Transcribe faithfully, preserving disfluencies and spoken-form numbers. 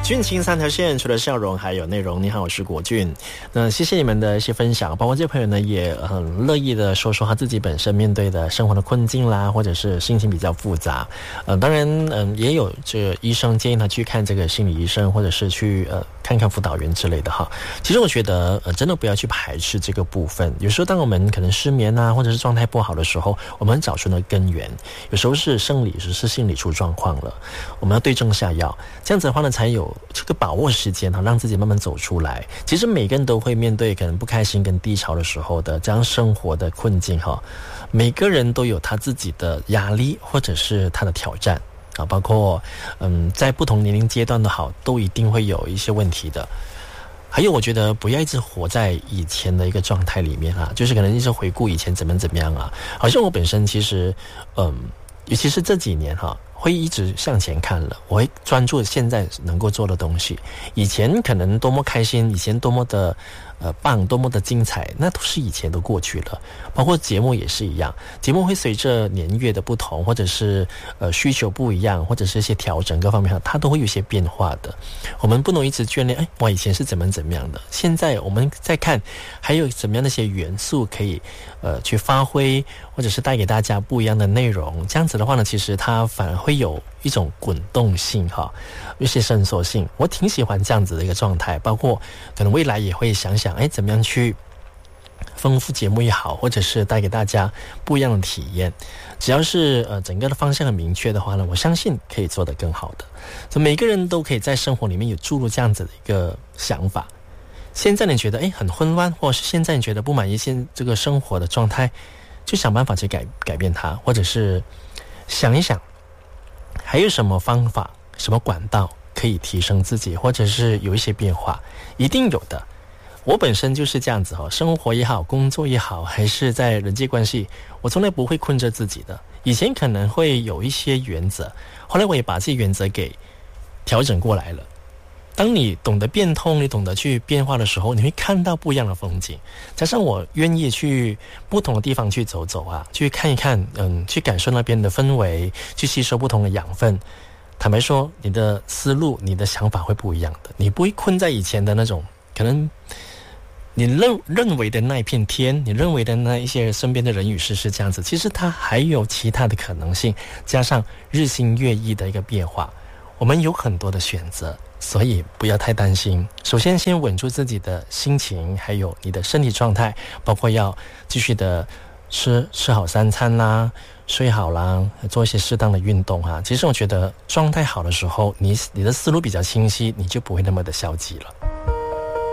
俊情三条线，除了笑容还有内容。你好，我是国俊。那谢谢你们的一些分享，包括这位朋友呢也很乐意的说说他自己本身面对的生活的困境啦，或者是心情比较复杂。呃，当然，嗯、呃，也有这个医生建议他去看这个心理医生，或者是去呃看看辅导员之类的哈。其实我觉得呃真的不要去排斥这个部分。有时候当我们可能失眠啊，或者是状态不好的时候，我们找出那根源。有时候是生理，有时是心理出状况了，我们要对症下药。这样子的话呢，才有这个把握时间哈，让自己慢慢走出来。其实每个人都会面对可能不开心跟低潮的时候的这样生活的困境哈，每个人都有他自己的压力或者是他的挑战啊，包括嗯，在不同年龄阶段的好，都一定会有一些问题的。还有，我觉得不要一直活在以前的一个状态里面啊，就是可能一直回顾以前怎么怎么样啊。好像我本身其实，嗯，尤其是这几年哈，会一直向前看了，我会专注现在能够做的东西。以前可能多么开心，以前多么的呃棒，多么的精彩，那都是以前都过去了。包括节目也是一样，节目会随着年月的不同，或者是呃需求不一样，或者是一些调整各方面，它都会有一些变化的。我们不能一直眷恋，哎，我以前是怎么怎么样的，现在我们再看还有怎么样的一些元素可以呃去发挥，或者是带给大家不一样的内容。这样子的话呢，其实它反而会有一种滚动性哈，有些伸缩性。我挺喜欢这样子的一个状态，包括可能未来也会想想，哎，怎么样去丰富节目也好，或者是带给大家不一样的体验。只要是呃整个的方向很明确的话呢，我相信可以做得更好的。所以每个人都可以在生活里面有注入这样子的一个想法。现在你觉得哎很混乱，或者是现在你觉得不满意现这个生活的状态，就想办法去改改变它，或者是想一想还有什么方法、什么管道可以提升自己，或者是有一些变化，一定有的。我本身就是这样子哦，生活也好，工作也好，还是在人际关系，我从来不会困着自己的。以前可能会有一些原则，后来我也把这些原则给调整过来了。当你懂得变通，你懂得去变化的时候，你会看到不一样的风景。加上我愿意去不同的地方去走走啊，去看一看，嗯，去感受那边的氛围，去吸收不同的养分。坦白说，你的思路、你的想法会不一样的。你不会困在以前的那种可能你认认为的那一片天，你认为的那一些身边的人与事是这样子，其实它还有其他的可能性，加上日新月异的一个变化，我们有很多的选择，所以不要太担心。首先先稳住自己的心情，还有你的身体状态，包括要继续的吃吃好三餐啦，睡好啦，做一些适当的运动啊。其实我觉得状态好的时候，你你的思路比较清晰，你就不会那么的消极了。